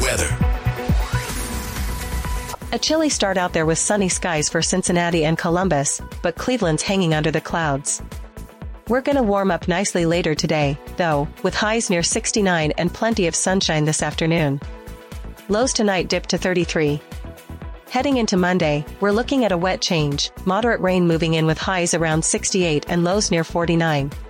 weather. A chilly start out there with sunny skies for Cincinnati and Columbus, but Cleveland's hanging under the clouds. We're gonna warm up nicely later today, though, with highs near 69 and plenty of sunshine this afternoon. Lows tonight dip to 33. Heading into Monday, we're looking at a wet change, moderate rain moving in with highs around 68 and lows near 49.